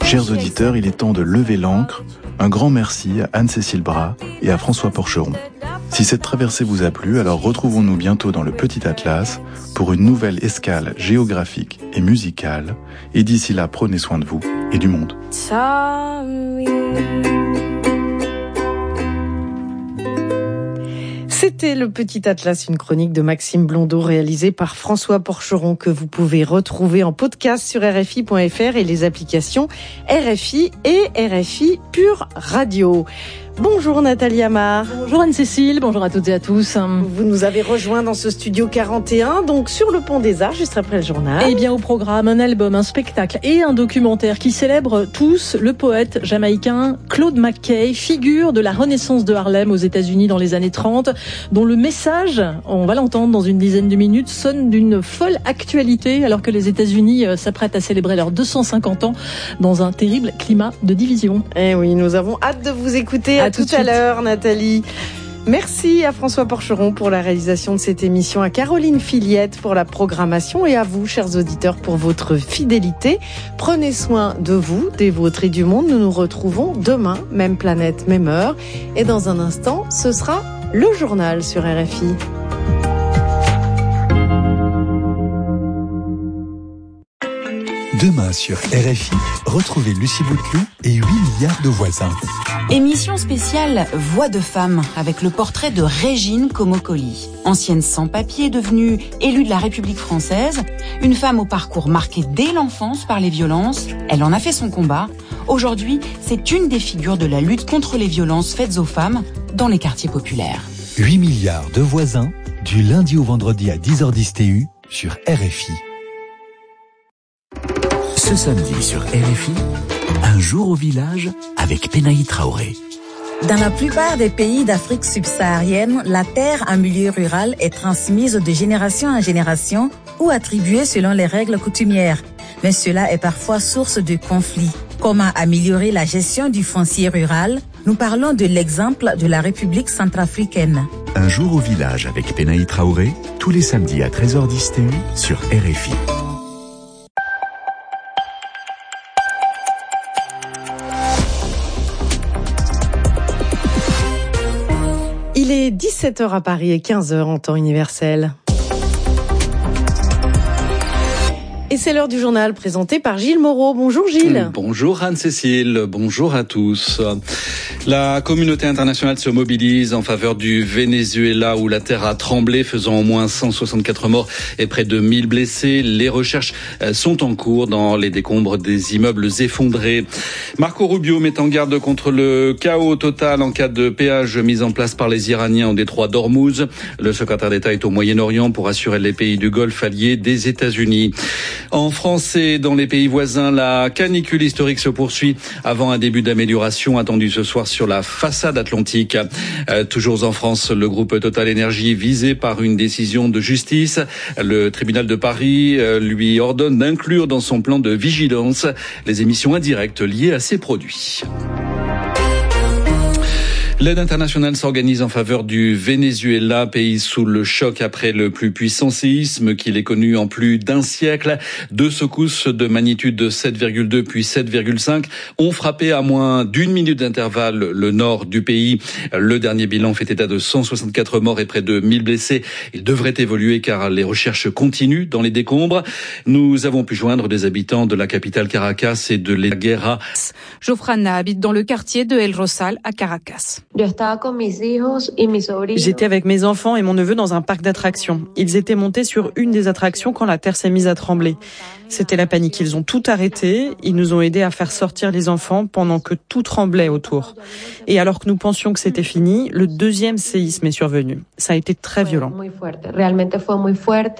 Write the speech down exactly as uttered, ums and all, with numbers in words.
Chers auditeurs, il est temps de lever l'ancre. Un grand merci à Anne-Cécile Bras et à François Porcheron. Si cette traversée vous a plu, alors retrouvons-nous bientôt dans le Petit Atlas pour une nouvelle escale géographique et musicale. Et d'ici là, prenez soin de vous et du monde. C'était le Petit Atlas, une chronique de Maxime Blondeau réalisée par François Porcheron que vous pouvez retrouver en podcast sur R F I point F R et les applications R F I et R F I Pure Radio. Bonjour Nathalie Amar. Bonjour Anne-Cécile, bonjour à toutes et à tous. Vous nous avez rejoint dans ce studio quarante et un, donc sur le Pont des Arts, juste après le journal. Et bien au programme, un album, un spectacle et un documentaire qui célèbrent tous le poète jamaïcain Claude McKay, figure de la Renaissance de Harlem aux États-Unis dans les années trente, dont le message, on va l'entendre dans une dizaine de minutes, sonne d'une folle actualité alors que les États-Unis s'apprêtent à célébrer leurs deux cent cinquante ans dans un terrible climat de division. Eh oui, nous avons hâte de vous écouter. À, à tout, tout à l'heure, Nathalie. Merci à François Porcheron pour la réalisation de cette émission, à Caroline Filiette pour la programmation et à vous, chers auditeurs, pour votre fidélité. Prenez soin de vous, des vôtres et du monde. Nous nous retrouvons demain, même planète, même heure. Et dans un instant, ce sera le journal sur R F I. Demain sur R F I, retrouvez Lucie Bouteloup et huit milliards de voisins. Émission spéciale Voix de femme avec le portrait de Régine Comocoli. Ancienne sans-papier devenue élue de la République française, une femme au parcours marqué dès l'enfance par les violences, elle en a fait son combat. Aujourd'hui, c'est une des figures de la lutte contre les violences faites aux femmes dans les quartiers populaires. huit milliards de voisins, du lundi au vendredi à dix heures dix T U sur R F I. Ce samedi sur R F I, un jour au village avec Penaï Traoré. Dans la plupart des pays d'Afrique subsaharienne, la terre en milieu rural est transmise de génération en génération ou attribuée selon les règles coutumières. Mais cela est parfois source de conflits. Comment améliorer la gestion du foncier rural? Nous parlons de l'exemple de la République centrafricaine. Un jour au village avec Penaï Traoré, tous les samedis à treize heures dix T U sur R F I. Il est dix-sept heures à Paris et quinze heures en temps universel. Et c'est l'heure du journal présenté par Gilles Moreau. Bonjour Gilles. Bonjour Anne-Cécile, bonjour à tous. La communauté internationale se mobilise en faveur du Venezuela où la terre a tremblé, faisant au moins cent soixante-quatre morts et près de mille blessés. Les recherches sont en cours dans les décombres des immeubles effondrés. Marco Rubio met en garde contre le chaos total en cas de péage mis en place par les Iraniens au détroit d'Ormuz. Le secrétaire d'État est au Moyen-Orient pour assurer les pays du Golfe alliés des États-Unis. En France et dans les pays voisins, la canicule historique se poursuit avant un début d'amélioration attendu ce soir sur la façade atlantique. Euh, toujours en France, le groupe Total Énergie visé par une décision de justice. Le tribunal de Paris euh, lui ordonne d'inclure dans son plan de vigilance les émissions indirectes liées à ces produits. L'aide internationale s'organise en faveur du Venezuela, pays sous le choc après le plus puissant séisme qu'il ait connu en plus d'un siècle. Deux secousses de magnitude sept virgule deux puis sept virgule cinq ont frappé à moins d'une minute d'intervalle le nord du pays. Le dernier bilan fait état de cent soixante-quatre morts et près de mille blessés. Il devrait évoluer car les recherches continuent dans les décombres. Nous avons pu joindre des habitants de la capitale Caracas et de la Guerra. Jofrana habite dans le quartier de El Rosal à Caracas. J'étais avec mes enfants et mon neveu dans un parc d'attractions. Ils étaient montés sur une des attractions quand la terre s'est mise à trembler. C'était la panique. Ils ont tout arrêté. Ils nous ont aidés à faire sortir les enfants pendant que tout tremblait autour. Et alors que nous pensions que c'était fini, le deuxième séisme est survenu. Ça a été très violent.